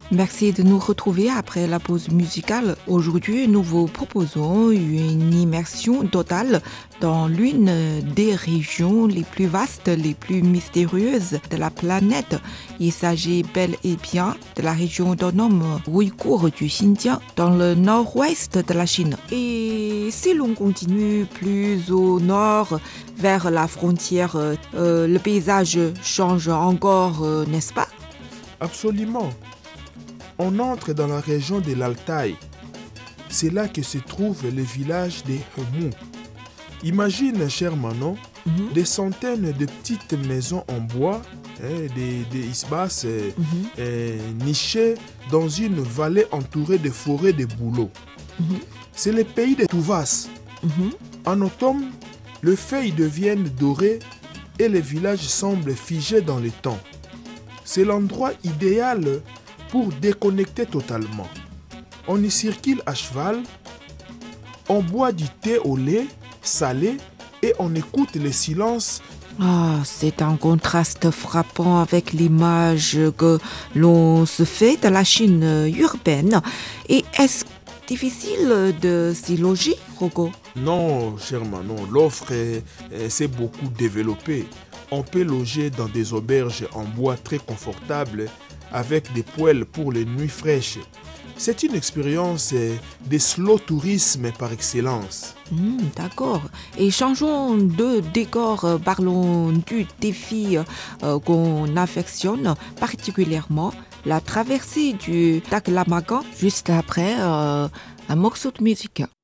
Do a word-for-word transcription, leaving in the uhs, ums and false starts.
Merci de nous retrouver après la pause musicale. Aujourd'hui, nous vous proposons une immersion totale dans l'une des régions les plus vastes, les plus mystérieuses de la planète. Il s'agit bel et bien de la région autonome ouïghour du Xinjiang, dans le nord-ouest de la Chine. Et si l'on continue plus au nord, vers la frontière, euh, le paysage change encore, euh, n'est-ce pas? Absolument. On entre dans la région de l'Altaï. C'est là que se trouve le village des Hemou. Imagine, cher Manon, mm-hmm. des centaines de petites maisons en bois, hein, des, des isbas euh, mm-hmm. euh, nichées dans une vallée entourée de forêts de bouleaux. Mm-hmm. C'est le pays des Touvas. Mm-hmm. En automne, les feuilles deviennent dorées et le village semble figé dans le temps. C'est l'endroit idéal pour déconnecter totalement. On y circule à cheval, on boit du thé au lait salé et on écoute le silence. Ah, c'est un contraste frappant avec l'image que l'on se fait de la Chine urbaine. Et est-ce difficile de s'y loger, Rogo? Non, cher Manon, l'offre s'est beaucoup développée. On peut loger dans des auberges en bois très confortables avec des poêles pour les nuits fraîches. C'est une expérience de slow tourisme par excellence. Mmh, d'accord. Et changeons de décor, parlons du défi euh, qu'on affectionne particulièrement, la traversée du Taklamakan, juste après euh, un morceau de musique.